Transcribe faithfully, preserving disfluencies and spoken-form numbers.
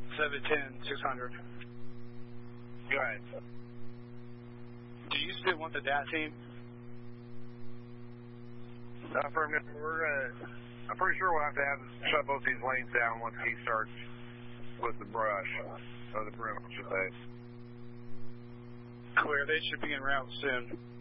seven ten, six hundred. Go ahead. Do you still want the D A T team? Affirmative. We're gonna. I'm pretty sure we'll have to have shut both these lanes down once he starts with the brush, or the brim, I should say. Clear. They should be en route soon.